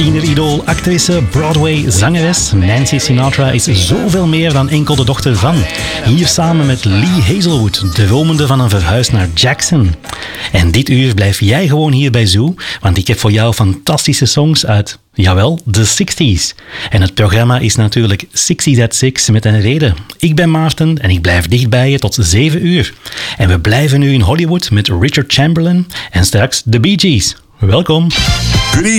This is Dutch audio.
Tieneridool, actrice, Broadway, zangeres. Nancy Sinatra is zoveel meer dan enkel de dochter van. Hier samen met Lee Hazelwood, dromende van een verhuis naar Jackson. En dit uur blijf jij gewoon hier bij Zoo, want ik heb voor jou fantastische songs uit, jawel, de 60s. En het programma is natuurlijk 60s at 6 met een reden. Ik ben Maarten en ik blijf dicht bij je tot 7 uur. En we blijven nu in Hollywood met Richard Chamberlain en straks de Bee Gees. Welkom.